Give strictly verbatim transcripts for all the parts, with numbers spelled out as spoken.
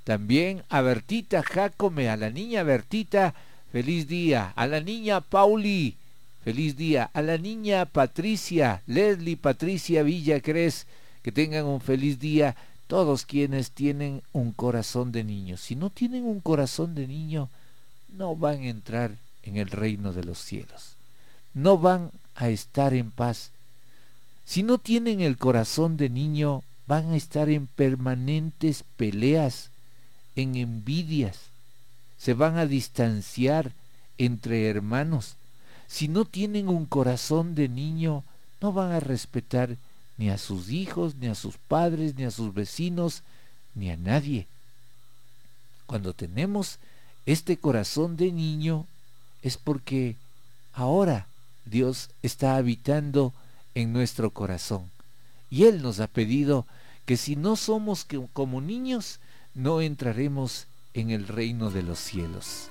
También a Bertita Jacome, a la niña Bertita, feliz día. A la niña Pauli, feliz día. A la niña Patricia, Leslie Patricia Villacrés, que tengan un feliz día. Todos quienes tienen un corazón de niño. Si no tienen un corazón de niño, no van a entrar en el reino de los cielos. No van a estar en paz. Si no tienen el corazón de niño, van a estar en permanentes peleas, en envidias. Se van a distanciar entre hermanos. Si no tienen un corazón de niño, no van a respetar ni a sus hijos, ni a sus padres, ni a sus vecinos, ni a nadie. Cuando tenemos este corazón de niño, es porque ahora Dios está habitando en nuestro corazón. Y Él nos ha pedido que si no somos que, como niños, no entraremos en el reino de los cielos.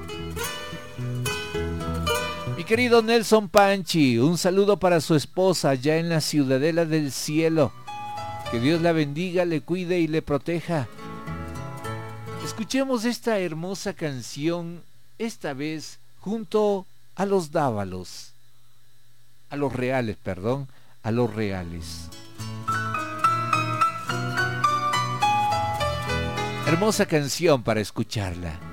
Mi querido Nelson Panchi, un saludo para su esposa allá en la Ciudadela del Cielo. Que Dios la bendiga, le cuide y le proteja. Escuchemos esta hermosa canción, esta vez junto a los Dávalos, a los Reales, perdón, a los Reales. Hermosa canción para escucharla.